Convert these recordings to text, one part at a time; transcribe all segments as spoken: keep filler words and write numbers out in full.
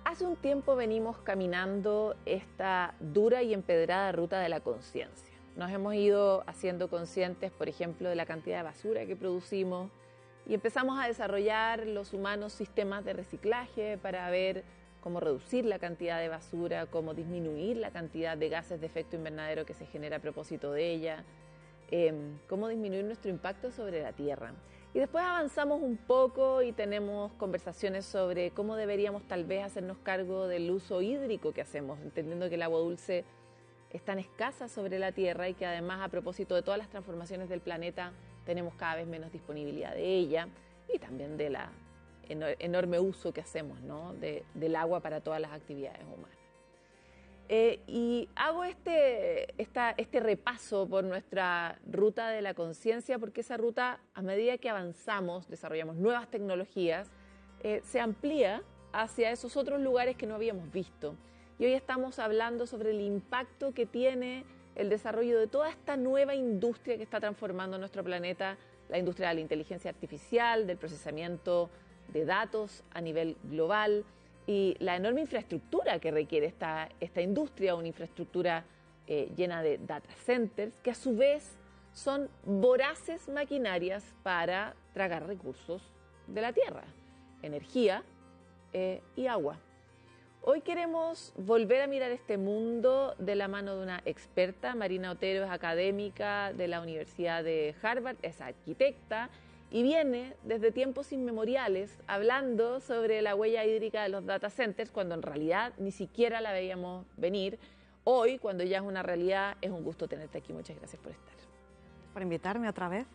Hace un tiempo venimos caminando esta dura y empedrada ruta de la conciencia. Nos hemos ido haciendo conscientes, por ejemplo, de la cantidad de basura que producimos y empezamos a desarrollar los humanos sistemas de reciclaje para ver cómo reducir la cantidad de basura, cómo disminuir la cantidad de gases de efecto invernadero que se genera a propósito de ella, eh, cómo disminuir nuestro impacto sobre la Tierra. Y después avanzamos un poco y tenemos conversaciones sobre cómo deberíamos tal vez hacernos cargo del uso hídrico que hacemos, entendiendo que el agua dulce es tan escasa sobre la Tierra y que además a propósito de todas las transformaciones del planeta tenemos cada vez menos disponibilidad de ella y también de la enorme uso que hacemos, ¿no? de, del agua para todas las actividades humanas. Eh, y hago este, esta, este repaso por nuestra ruta de la conciencia porque esa ruta, a medida que avanzamos, desarrollamos nuevas tecnologías, eh, se amplía hacia esos otros lugares que no habíamos visto. Y hoy estamos hablando sobre el impacto que tiene el desarrollo de toda esta nueva industria que está transformando nuestro planeta, la industria de la inteligencia artificial, del procesamiento de datos a nivel global, y la enorme infraestructura que requiere esta, esta industria, una infraestructura eh, llena de data centers, que a su vez son voraces maquinarias para tragar recursos de la tierra, energía eh, y agua. Hoy queremos volver a mirar este mundo de la mano de una experta. Marina Otero es académica de la Universidad de Harvard, es arquitecta, y viene desde tiempos inmemoriales hablando sobre la huella hídrica de los data centers, cuando en realidad ni siquiera la veíamos venir. Hoy, cuando ya es una realidad, es un gusto tenerte aquí. Muchas gracias por estar. Por invitarme otra vez.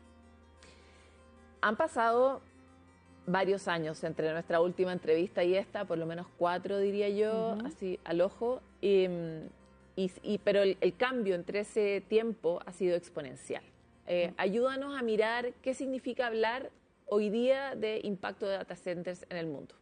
Han pasado varios años entre nuestra última entrevista y esta, por lo menos cuatro diría yo, uh-huh. así al ojo, y, y, y, pero el, el cambio entre ese tiempo ha sido exponencial. Eh, ayúdanos a mirar qué significa hablar hoy día de impacto de data centers en el mundo.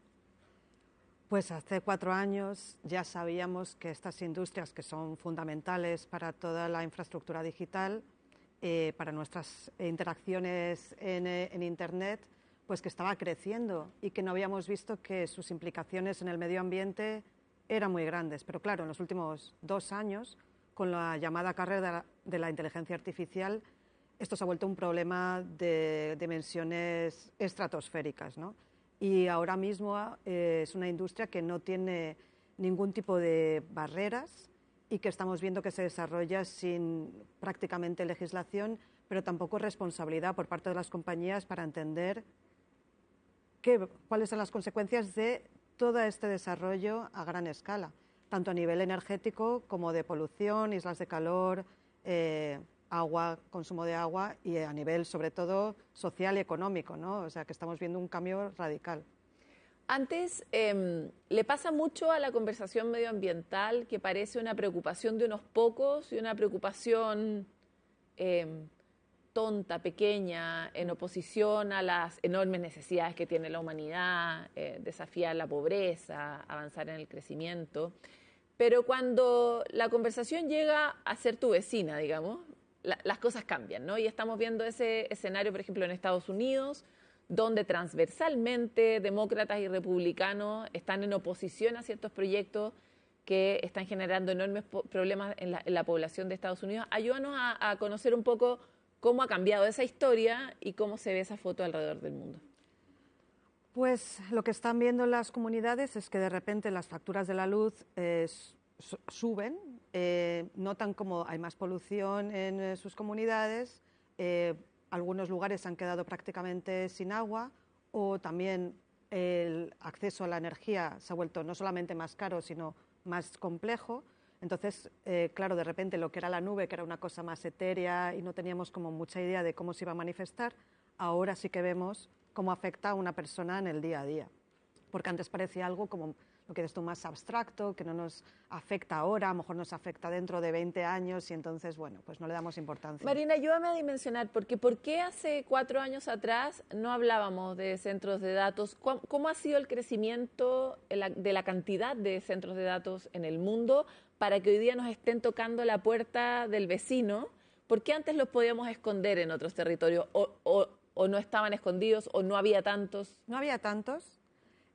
Pues hace cuatro años ya sabíamos que estas industrias que son fundamentales para toda la infraestructura digital, eh, para nuestras interacciones en, en Internet, pues que estaba creciendo y que no habíamos visto que sus implicaciones en el medio ambiente eran muy grandes. Pero claro, en los últimos dos años, con la llamada carrera de la, de la inteligencia artificial, esto se ha vuelto un problema de dimensiones estratosféricas, ¿no? Y ahora mismo eh, es una industria que no tiene ningún tipo de barreras y que estamos viendo que se desarrolla sin prácticamente legislación, pero tampoco responsabilidad por parte de las compañías para entender qué, cuáles son las consecuencias de todo este desarrollo a gran escala, tanto a nivel energético como de polución, islas de calor, eh, agua, consumo de agua y a nivel, sobre todo, social y económico, ¿no? O sea, que estamos viendo un cambio radical. Antes, eh, le pasa mucho a la conversación medioambiental que parece una preocupación de unos pocos y una preocupación eh, tonta, pequeña, en oposición a las enormes necesidades que tiene la humanidad, eh, desafiar la pobreza, avanzar en el crecimiento. Pero cuando la conversación llega a ser tu vecina, digamos, La, las cosas cambian, ¿no? Y estamos viendo ese escenario, por ejemplo, en Estados Unidos, donde transversalmente demócratas y republicanos están en oposición a ciertos proyectos que están generando enormes problemas en la, en la población de Estados Unidos. Ayúdanos a, a conocer un poco cómo ha cambiado esa historia y cómo se ve esa foto alrededor del mundo. Pues lo que están viendo las comunidades es que de repente las facturas de la luz eh, suben, eh, notan como hay más polución en eh, sus comunidades, eh, algunos lugares han quedado prácticamente sin agua o también el acceso a la energía se ha vuelto no solamente más caro, sino más complejo. Entonces, eh, claro, de repente lo que era la nube, que era una cosa más etérea y no teníamos como mucha idea de cómo se iba a manifestar, ahora sí que vemos cómo afecta a una persona en el día a día. Porque antes parecía algo como lo que es esto más abstracto, que no nos afecta ahora, a lo mejor nos afecta dentro de veinte años y entonces, bueno, pues no le damos importancia. Marina, ayúdame a dimensionar, porque ¿por qué hace cuatro años atrás no hablábamos de centros de datos? ¿Cómo, cómo ha sido el crecimiento de la cantidad de centros de datos en el mundo para que hoy día nos estén tocando la puerta del vecino? ¿Por qué antes los podíamos esconder en otros territorios o, o, o no estaban escondidos o no había tantos? No había tantos.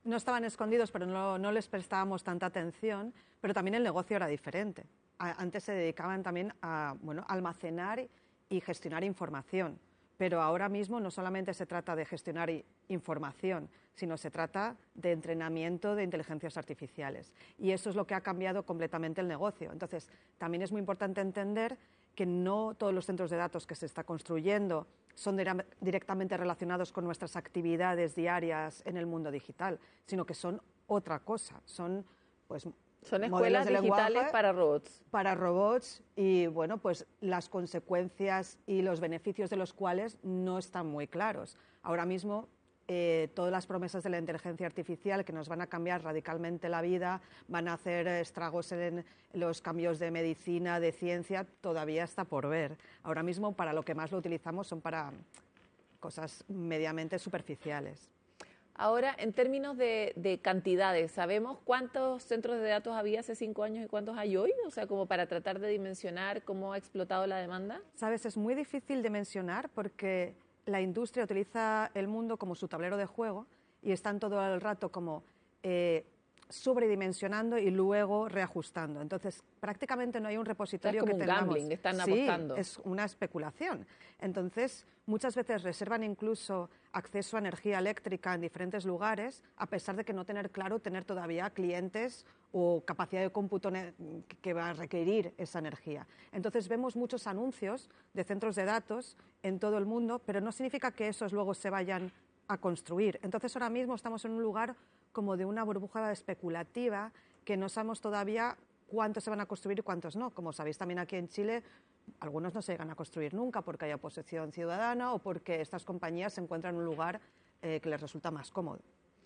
no estaban escondidos, pero no, no les prestábamos tanta atención, pero también el negocio era diferente. A, antes se dedicaban también a bueno, almacenar y gestionar información, pero ahora mismo no solamente se trata de gestionar información, sino se trata de entrenamiento de inteligencias artificiales. Y eso es lo que ha cambiado completamente el negocio. Entonces, también es muy importante entender que no todos los centros de datos que se está construyendo son directamente relacionados con nuestras actividades diarias en el mundo digital, sino que son otra cosa, son pues son escuelas de digitales lenguaje para robots. Para robots y bueno, pues las consecuencias y los beneficios de los cuales no están muy claros. Ahora mismo eh, todas las promesas de la inteligencia artificial que nos van a cambiar radicalmente la vida, van a hacer estragos en los cambios de medicina, de ciencia, todavía está por ver. Ahora mismo para lo que más lo utilizamos son para cosas mediamente superficiales. Ahora, en términos de, de cantidades, ¿sabemos cuántos centros de datos había hace cinco años y cuántos hay hoy? O sea, como para tratar de dimensionar cómo ha explotado la demanda. Sabes, es muy difícil de mencionar porque la industria utiliza el mundo como su tablero de juego y están todo el rato como eh, sobredimensionando y luego reajustando. Entonces, prácticamente no hay un repositorio es como que un tengamos. Gambling, están sí, apostando. Es una especulación. Entonces, muchas veces reservan incluso acceso a energía eléctrica en diferentes lugares, a pesar de que no tener claro tener todavía clientes o capacidad de cómputo que va a requerir esa energía. Entonces, vemos muchos anuncios de centros de datos en todo el mundo, pero no significa que esos luego se vayan a construir. Entonces, ahora mismo estamos en un lugar como de una burbuja especulativa que no sabemos todavía cuántos se van a construir y cuántos no. Como sabéis también aquí en Chile, algunos no se llegan a construir nunca porque hay oposición ciudadana o porque estas compañías se encuentran en un lugar eh, que les resulta más cómodo.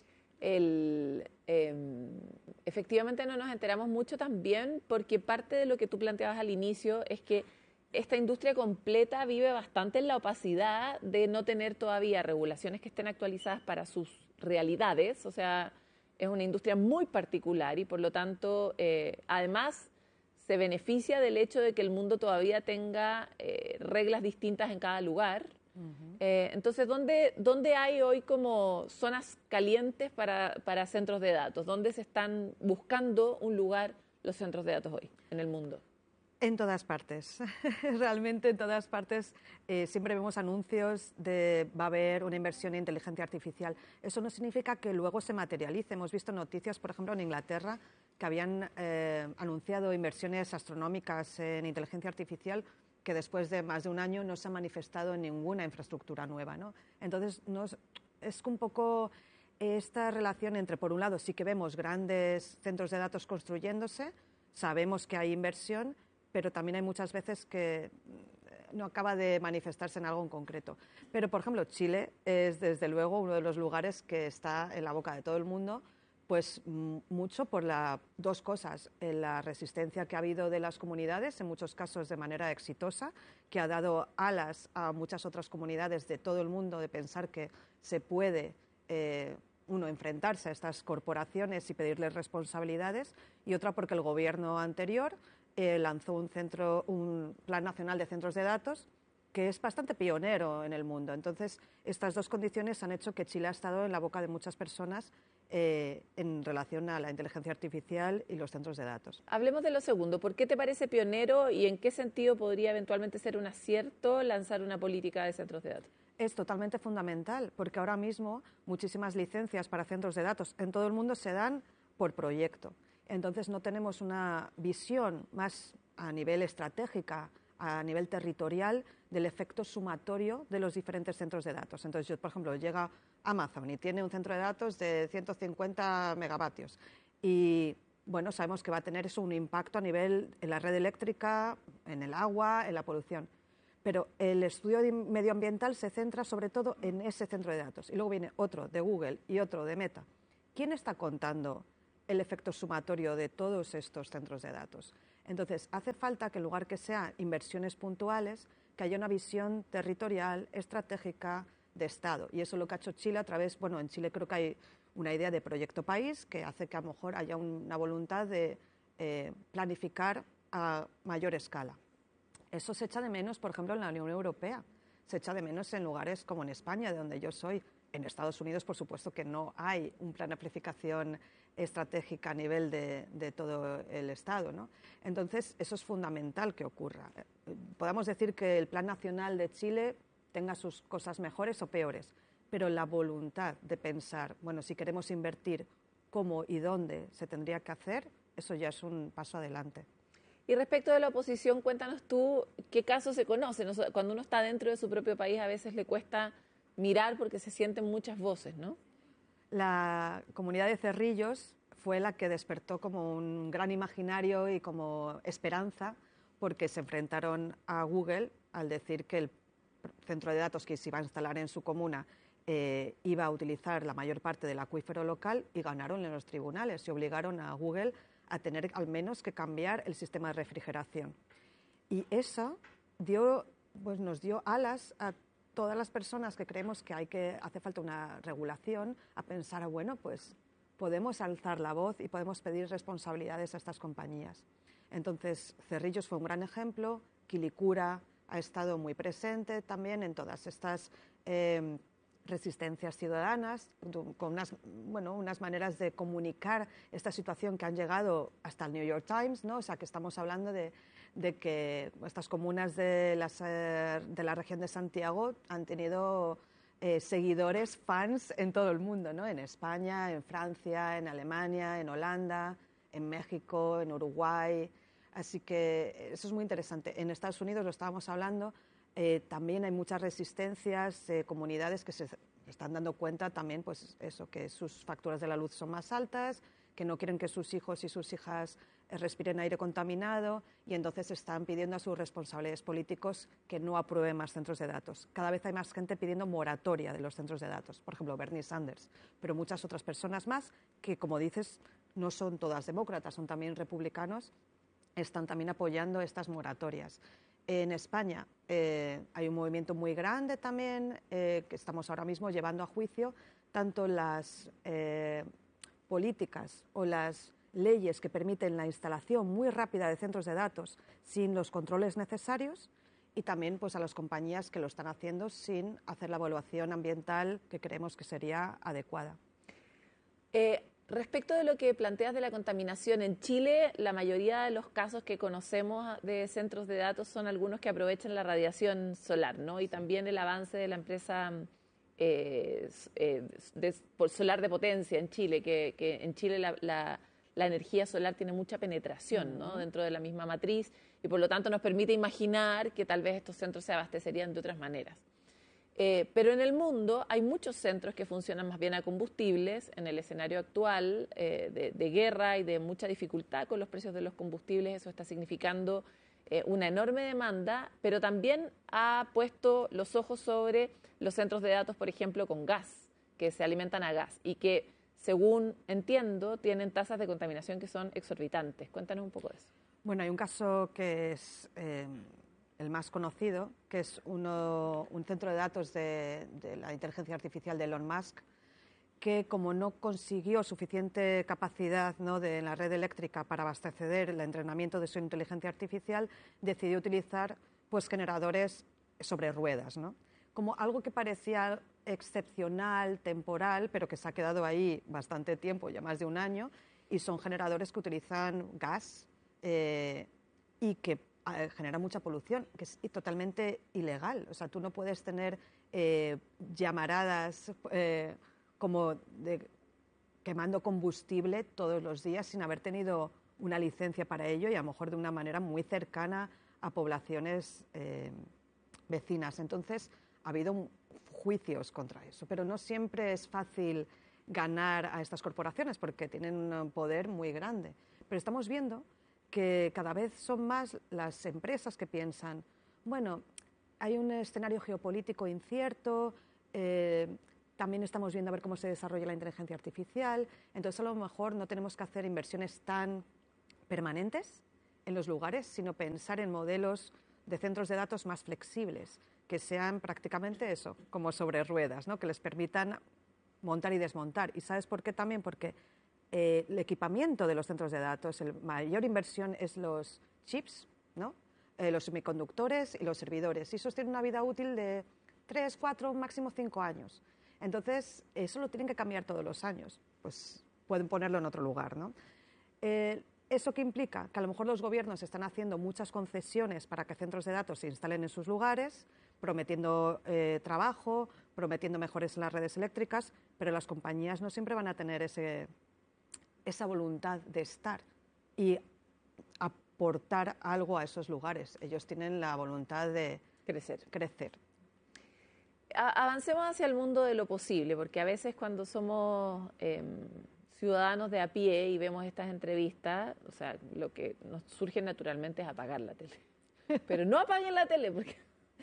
El, eh, efectivamente no nos enteramos mucho también porque parte de lo que tú planteabas al inicio es que esta industria completa vive bastante en la opacidad de no tener todavía regulaciones que estén actualizadas para sus realidades, o sea, es una industria muy particular y por lo tanto, eh, además, se beneficia del hecho de que el mundo todavía tenga eh, reglas distintas en cada lugar. Uh-huh. eh, entonces, ¿dónde, ¿dónde hay hoy como zonas calientes para, para centros de datos? ¿Dónde se están buscando un lugar los centros de datos hoy en el mundo? En todas partes, realmente en todas partes eh, siempre vemos anuncios de va a haber una inversión en inteligencia artificial. Eso no significa que luego se materialice. Hemos visto noticias, por ejemplo, en Inglaterra, que habían eh, anunciado inversiones astronómicas en inteligencia artificial que después de más de un año no se ha manifestado en ninguna infraestructura nueva, ¿no? Entonces, nos, es un poco esta relación entre, por un lado, sí que vemos grandes centros de datos construyéndose, sabemos que hay inversión, pero también hay muchas veces que no acaba de manifestarse en algo en concreto. Pero, por ejemplo, Chile es, desde luego, uno de los lugares que está en la boca de todo el mundo, pues mucho por la, dos cosas. La resistencia que ha habido de las comunidades, en muchos casos de manera exitosa, que ha dado alas a muchas otras comunidades de todo el mundo de pensar que se puede eh, uno, enfrentarse a estas corporaciones y pedirles responsabilidades, y otra porque el gobierno anterior Eh, lanzó un, centro, un Plan Nacional de Centros de Datos que es bastante pionero en el mundo. Entonces, estas dos condiciones han hecho que Chile ha estado en la boca de muchas personas eh, en relación a la inteligencia artificial y los centros de datos. Hablemos de lo segundo. ¿Por qué te parece pionero y en qué sentido podría eventualmente ser un acierto lanzar una política de centros de datos? Es totalmente fundamental, porque ahora mismo muchísimas licencias para centros de datos en todo el mundo se dan por proyecto. Entonces no tenemos una visión más a nivel estratégica, a nivel territorial, del efecto sumatorio de los diferentes centros de datos. Entonces, yo, por ejemplo, llega Amazon y tiene un centro de datos de ciento cincuenta megavatios y, bueno, sabemos que va a tener eso un impacto a nivel en la red eléctrica, en el agua, en la polución. Pero el estudio medioambiental se centra sobre todo en ese centro de datos. Y luego viene otro de Google y otro de Meta. ¿Quién está contando el efecto sumatorio de todos estos centros de datos? Entonces, hace falta que en lugar que sean inversiones puntuales, que haya una visión territorial, estratégica, de Estado. Y eso es lo que ha hecho Chile a través, bueno, en Chile creo que hay una idea de proyecto país que hace que a lo mejor haya una voluntad de eh, planificar a mayor escala. Eso se echa de menos, por ejemplo, en la Unión Europea. Se echa de menos en lugares como en España, de donde yo soy. en Estados Unidos, por supuesto, que no hay un plan de amplificación estratégica a nivel de, de todo el Estado, ¿no? Entonces, eso es fundamental que ocurra. Podemos decir que el Plan Nacional de Chile tenga sus cosas mejores o peores, pero la voluntad de pensar, bueno, si queremos invertir, cómo y dónde se tendría que hacer, eso ya es un paso adelante. Y respecto de la oposición, cuéntanos tú qué casos se conocen. Cuando uno está dentro de su propio país, a veces le cuesta mirar porque se sienten muchas voces, ¿no? La comunidad de Cerrillos fue la que despertó como un gran imaginario y como esperanza, porque se enfrentaron a Google al decir que el centro de datos que se iba a instalar en su comuna eh, iba a utilizar la mayor parte del acuífero local, y ganaron en los tribunales y obligaron a Google a tener al menos que cambiar el sistema de refrigeración. Y eso dio, pues nos dio alas a todas las personas que creemos que hay que hace falta una regulación, a pensar, bueno, pues podemos alzar la voz y podemos pedir responsabilidades a estas compañías. Entonces, Cerrillos fue un gran ejemplo, Quilicura ha estado muy presente también en todas estas eh, resistencias ciudadanas, con unas, bueno, unas maneras de comunicar esta situación que han llegado hasta el New York Times, ¿no? O sea, que estamos hablando de, de que estas comunas de, las, de la región de Santiago han tenido eh, seguidores, fans en todo el mundo, ¿no? En España, en Francia, en Alemania, en Holanda, en México, en Uruguay. Así que eso es muy interesante. En Estados Unidos, lo estábamos hablando, Eh, también hay muchas resistencias, eh, comunidades que se están dando cuenta también, pues eso, que sus facturas de la luz son más altas, que no quieren que sus hijos y sus hijas eh, respiren aire contaminado, y entonces están pidiendo a sus responsables políticos que no aprueben más centros de datos. Cada vez hay más gente pidiendo moratoria de los centros de datos, por ejemplo, Bernie Sanders, pero muchas otras personas más que, como dices, no son todas demócratas, son también republicanos, están también apoyando estas moratorias. En España eh, hay un movimiento muy grande también eh, que estamos ahora mismo llevando a juicio tanto las eh, políticas o las leyes que permiten la instalación muy rápida de centros de datos sin los controles necesarios, y también pues, a las compañías que lo están haciendo sin hacer la evaluación ambiental que creemos que sería adecuada. Eh, Respecto de lo que planteas de la contaminación, en Chile la mayoría de los casos que conocemos de centros de datos son algunos que aprovechan la radiación solar, ¿no? Y también el avance de la empresa eh, eh, de, de, solar de potencia en Chile, que, que en Chile la, la, la energía solar tiene mucha penetración, ¿no? Dentro de la misma matriz, y por lo tanto nos permite imaginar que tal vez estos centros se abastecerían de otras maneras. Eh, pero en el mundo hay muchos centros que funcionan más bien a combustibles. En el escenario actual eh, de, de guerra y de mucha dificultad con los precios de los combustibles, eso está significando eh, una enorme demanda, pero también ha puesto los ojos sobre los centros de datos, por ejemplo, con gas, que se alimentan a gas y que, según entiendo, tienen tasas de contaminación que son exorbitantes. Cuéntanos un poco de eso. Bueno, hay un caso que es Eh... el más conocido, que es uno, un centro de datos de, de la inteligencia artificial de Elon Musk, que como no consiguió suficiente capacidad, ¿no?, de la red eléctrica para abastecer el entrenamiento de su inteligencia artificial, decidió utilizar pues, generadores sobre ruedas, ¿no? Como algo que parecía excepcional, temporal, pero que se ha quedado ahí bastante tiempo, ya más de un año, y son generadores que utilizan gas eh, y que genera mucha polución, que es totalmente ilegal. O sea, tú no puedes tener eh, llamaradas eh, como de quemando combustible todos los días sin haber tenido una licencia para ello, y a lo mejor de una manera muy cercana a poblaciones eh, vecinas. Entonces, ha habido juicios contra eso, pero no siempre es fácil ganar a estas corporaciones porque tienen un poder muy grande. Pero estamos viendo que cada vez son más las empresas que piensan, bueno, hay un escenario geopolítico incierto, eh, también estamos viendo a ver cómo se desarrolla la inteligencia artificial, entonces a lo mejor no tenemos que hacer inversiones tan permanentes en los lugares, sino pensar en modelos de centros de datos más flexibles, que sean prácticamente eso, como sobre ruedas, ¿no?, que les permitan montar y desmontar. ¿Y sabes por qué también? Porque Eh, el equipamiento de los centros de datos, la mayor inversión es los chips, ¿no? eh, los semiconductores y los servidores. Y esos tienen una vida útil de tres, cuatro, máximo cinco años. Entonces, eso lo tienen que cambiar todos los años. Pues pueden ponerlo en otro lugar, ¿no? Eh, ¿Eso qué implica? Que a lo mejor los gobiernos están haciendo muchas concesiones para que centros de datos se instalen en sus lugares, prometiendo eh, trabajo, prometiendo mejores en las redes eléctricas, pero las compañías no siempre van a tener ese, esa voluntad de estar y aportar algo a esos lugares. Ellos tienen la voluntad de crecer. crecer. Avancemos hacia el mundo de lo posible, porque a veces cuando somos eh, ciudadanos de a pie y vemos estas entrevistas, o sea, lo que nos surge naturalmente es apagar la tele. Pero no apaguen la tele, porque,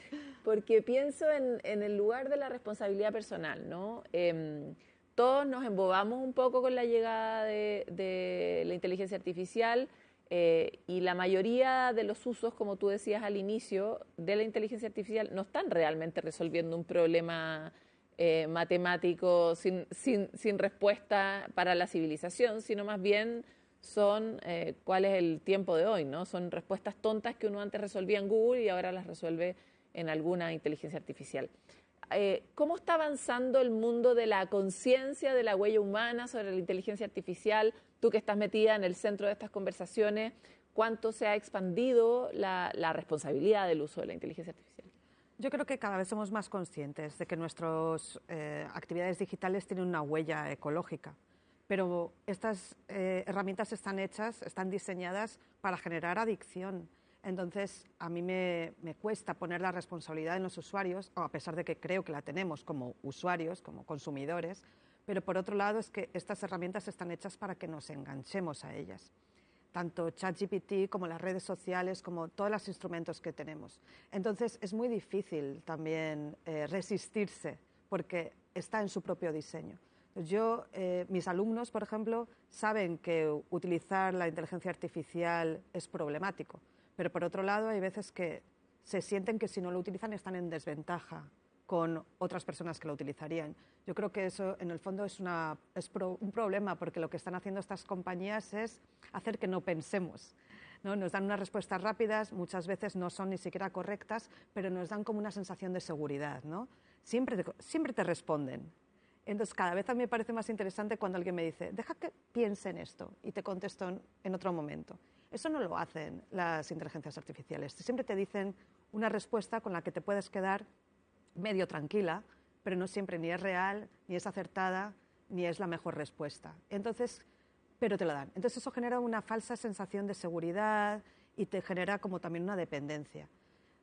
porque pienso en, en el lugar de la responsabilidad personal, ¿no? Eh, todos nos embobamos un poco con la llegada de, de la inteligencia artificial, Eh, y la mayoría de los usos, como tú decías al inicio, de la inteligencia artificial no están realmente resolviendo un problema eh, matemático sin, sin, sin respuesta para la civilización, sino más bien son eh, cuál es el tiempo de hoy, ¿no? Son respuestas tontas que uno antes resolvía en Google y ahora las resuelve en alguna inteligencia artificial. Eh, ¿Cómo está avanzando el mundo de la conciencia, de la huella humana sobre la inteligencia artificial? Tú que estás metida en el centro de estas conversaciones, ¿cuánto se ha expandido la, la responsabilidad del uso de la inteligencia artificial? Yo creo que cada vez somos más conscientes de que nuestras eh, actividades digitales tienen una huella ecológica, pero estas eh, herramientas están hechas, están diseñadas para generar adicción. Entonces, a mí me, me cuesta poner la responsabilidad en los usuarios, a pesar de que creo que la tenemos como usuarios, como consumidores, pero por otro lado es que estas herramientas están hechas para que nos enganchemos a ellas. Tanto ChatGPT como las redes sociales, como todos los instrumentos que tenemos. Entonces, es muy difícil también eh, resistirse, porque está en su propio diseño. Yo, eh, mis alumnos, por ejemplo, saben que utilizar la inteligencia artificial es problemático, pero por otro lado hay veces que se sienten que si no lo utilizan están en desventaja con otras personas que lo utilizarían. Yo creo que eso en el fondo es, una, es pro, un problema, porque lo que están haciendo estas compañías es hacer que no pensemos, ¿no? Nos dan unas respuestas rápidas, muchas veces no son ni siquiera correctas, pero nos dan como una sensación de seguridad, ¿no? Siempre te, siempre te responden. Entonces, cada vez a mí me parece más interesante cuando alguien me dice, deja que piense en esto y te contesto en, en otro momento. Eso no lo hacen las inteligencias artificiales. Siempre te dicen una respuesta con la que te puedes quedar medio tranquila, pero no siempre ni es real, ni es acertada, ni es la mejor respuesta. Entonces, pero te la dan. Entonces eso genera una falsa sensación de seguridad y te genera como también una dependencia.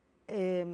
Eh,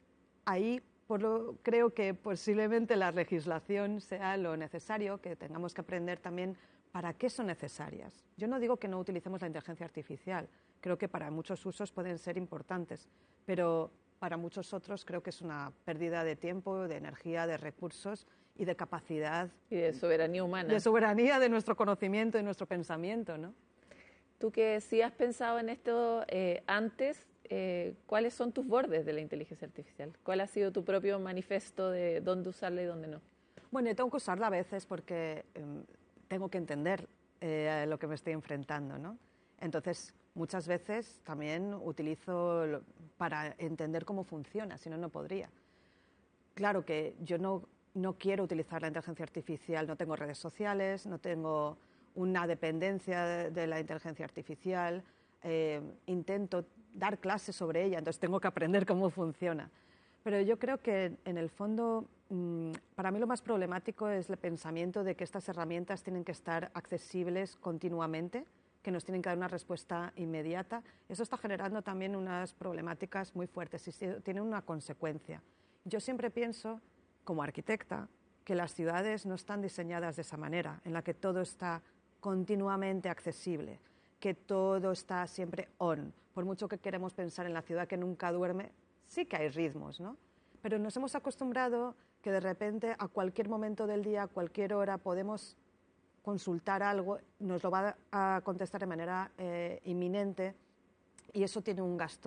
ahí por lo, creo que posiblemente la legislación sea lo necesario, que tengamos que aprender también para qué son necesarias. Yo no digo que no utilicemos la inteligencia artificial, creo que para muchos usos pueden ser importantes, pero para muchos otros creo que es una pérdida de tiempo, de energía, de recursos y de capacidad. Y de soberanía humana. De soberanía de nuestro conocimiento y nuestro pensamiento, ¿no? Tú que sí has pensado en esto eh, antes, eh, ¿cuáles son tus bordes de la inteligencia artificial? ¿Cuál ha sido tu propio manifiesto de dónde usarla y dónde no? Bueno, yo tengo que usarla a veces porque eh, tengo que entender eh, a lo que me estoy enfrentando, ¿no? Entonces, muchas veces también utilizo para entender cómo funciona, si no, no podría. Claro que yo no, no quiero utilizar la inteligencia artificial, no tengo redes sociales, no tengo una dependencia de, de la inteligencia artificial, eh, intento dar clases sobre ella, entonces tengo que aprender cómo funciona. Pero yo creo que en el fondo, mmm, para mí lo más problemático es el pensamiento de que estas herramientas tienen que estar accesibles continuamente, que nos tienen que dar una respuesta inmediata. Eso está generando también unas problemáticas muy fuertes y tiene una consecuencia. Yo siempre pienso, como arquitecta, que las ciudades no están diseñadas de esa manera, en la que todo está continuamente accesible, que todo está siempre on. Por mucho que queremos pensar en la ciudad que nunca duerme, sí que hay ritmos, ¿no? Pero nos hemos acostumbrado que de repente a cualquier momento del día, a cualquier hora, podemos consultar algo, nos lo va a contestar de manera eh, inminente y eso tiene un gasto